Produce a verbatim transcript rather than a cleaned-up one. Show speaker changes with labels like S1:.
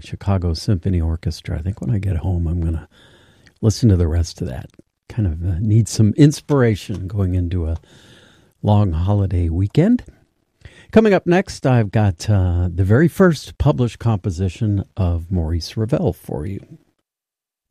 S1: Chicago Symphony Orchestra. I think when I get home, I'm going to listen to the rest of that. Kind of uh, need some inspiration going into a long holiday weekend. Coming up next, I've got uh, the very first published composition of Maurice Ravel for you.